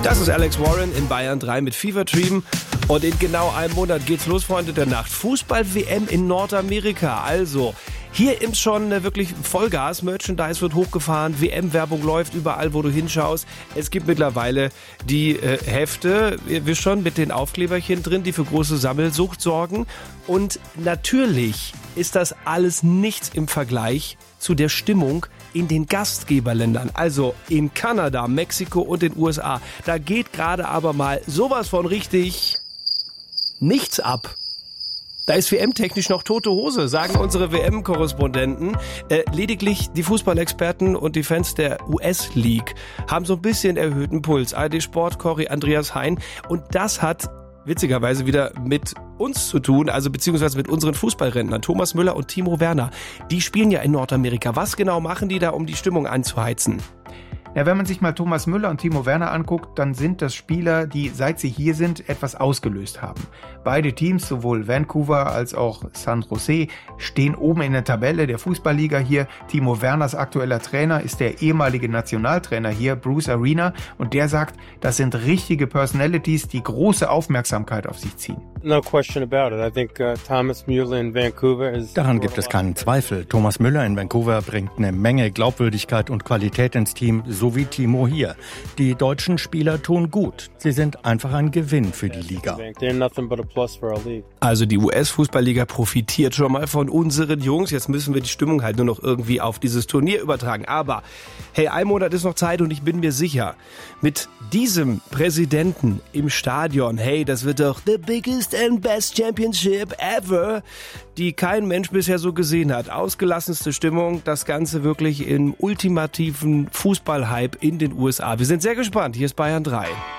Das ist Alex Warren in Bayern 3 mit Fever Dream. Und in genau einem Monat geht's los, Freunde der Nacht. Fußball-WM in Nordamerika. Also, hier ist schon wirklich Vollgas. Merchandise wird hochgefahren. WM-Werbung läuft überall, wo du hinschaust. Es gibt mittlerweile die Hefte, ihr wisst schon, mit den Aufkleberchen drin, die für große Sammelsucht sorgen. Und natürlich ist das alles nichts im Vergleich zu der Stimmung in den Gastgeberländern, also in Kanada, Mexiko und den USA. Da geht gerade aber mal sowas von richtig nichts ab. Da ist WM-technisch noch tote Hose, sagen unsere WM-Korrespondenten. Lediglich die Fußballexperten und die Fans der US-League haben so ein bisschen erhöhten Puls. ARD Sport, Corey Andreas Hein. Und das hat witzigerweise wieder mit uns zu tun, also beziehungsweise mit unseren Fußballrentnern. Thomas Müller und Timo Werner. Die spielen ja in Nordamerika. Was genau machen die da, um die Stimmung anzuheizen? Ja, wenn man sich mal Thomas Müller und Timo Werner anguckt, dann sind das Spieler, die seit sie hier sind, etwas ausgelöst haben. Beide Teams, sowohl Vancouver als auch San Jose, stehen oben in der Tabelle der Fußballliga hier. Timo Werners aktueller Trainer ist der ehemalige Nationaltrainer hier, Bruce Arena, und der sagt, das sind richtige Personalities, die große Aufmerksamkeit auf sich ziehen. No question about it. I think Thomas Müller in Vancouver is... Daran gibt es keinen Zweifel. Thomas Müller in Vancouver bringt eine Menge Glaubwürdigkeit und Qualität ins Team, so wie Timo hier. Die deutschen Spieler tun gut. Sie sind einfach ein Gewinn für die Liga. Also die US-Fußballliga profitiert schon mal von unseren Jungs. Jetzt müssen wir die Stimmung halt nur noch irgendwie auf dieses Turnier übertragen. Aber hey, ein Monat ist noch Zeit und ich bin mir sicher, mit diesem Präsidenten im Stadion, hey, das wird doch the biggest and best championship ever, die kein Mensch bisher so gesehen hat. Ausgelassenste Stimmung, das Ganze wirklich im ultimativen Fußballhype in den USA. Wir sind sehr gespannt. Hier ist Bayern 3.